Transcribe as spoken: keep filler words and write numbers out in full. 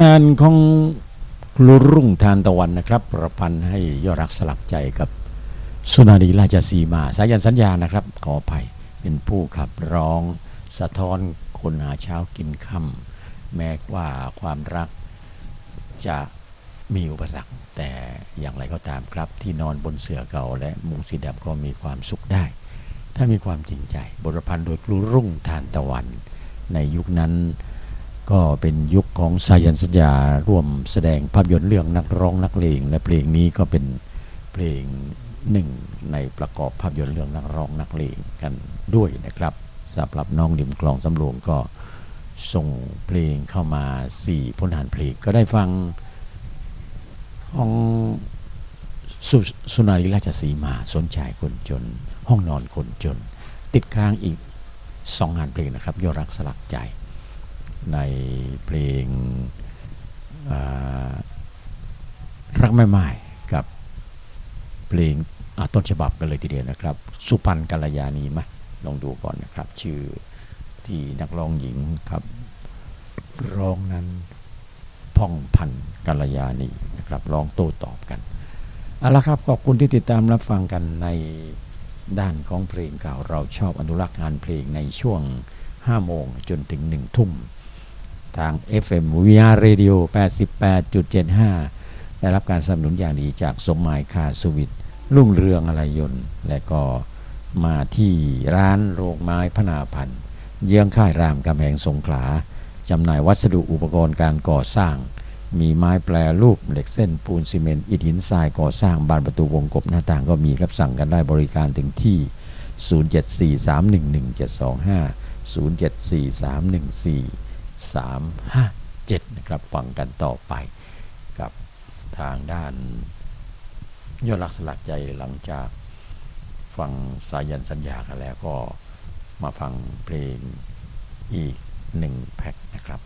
านของลุรุ่งทานตะวันนะครับประพันธ์ให้ยอดรักสลักใจกับสุนารีราชสีมาสายันสัญญานะครับขออภัยเป็นผู้ขับร้องสะท้อนคนหาเช้ากินค่ำแม้ว่าความรักจะมีอุปสรรคแต่อย่างไรก็ตามครับที่นอนบนเสื่อเก่าและมุงสีดำก็มีความสุขได้ถ้ามีความจริงใจบทประพันธ์โดยครูรุ่งทานตะวันในยุคนั้นก็เป็นยุคของสายันสัญญาร่วมแสดงภาพยนตร์เรื่องนักร้องนักเลงและเพลงนี้ก็เป็นเพลงหนึ่งในประกอบภาพยนตร์เรื่องนักร้องนักเลงกันด้วยนะครับสำหรับน้องริมคลองสำโรงก็ส่งเพลงเข้ามาสี่ผลงานเพลงก็ได้ฟังของสสุนารีราชสีมาสนใจคนจนห้องนอนคนจนติดค้างอีกสองงานเพลงนะครับยอดรักสลักใจในเพลงรักไม่ไม่กับเพลงต้นฉบับกันเลยทีเดียวนะครับสุพรรณกัลยาณีไหมลองดูก่อนนะครับชื่อที่นักร้องหญิงครับร้องนั้นพ่องพันกัลยาณีนะครับร้องโต้ตอบกันเอาละครับขอบคุณที่ติดตามรับฟังกันในด้านของเพลงเก่าเราชอบอนุรักษ์งานเพลงในช่วงห้าโมงจนถึงหนึ่งทุ่มทาง เอฟ เอ็ม วี อาร์ Radio แปดสิบแปดจุดเจ็ดห้า ได้รับการสนับสนุนอย่างดีจากสมหมายคาสวิทรุ่งเรืองอะไรยนต์และก็มาที่ร้านโรงไม้พนาพันธ์เยื้องค่ายรามกำแพงสงขลาจำหน่ายวัสดุอุปกรณ์การก่อสร้างมีไม้แปรรูปเหล็กเส้นปูนซีเมนต์อิฐหินทรายก่อสร้างบานประตูวงกบหน้าต่างก็มีรับสั่งกันได้บริการถึงที่ศูนย์ เจ็ด สี่ สาม หนึ่ง หนึ่ง เจ็ด สอง ห้า ศูนย์ เจ็ด สี่ สาม หนึ่ง สี่ สาม ห้า เจ็ดนะครับฟังกันต่อไปกับทางด้านยอดรักสลักใจหลังจากฟังสายันสัญญากันแล้วก็มาฟังเพลงอีกหนึ่งแพ็คนะครับ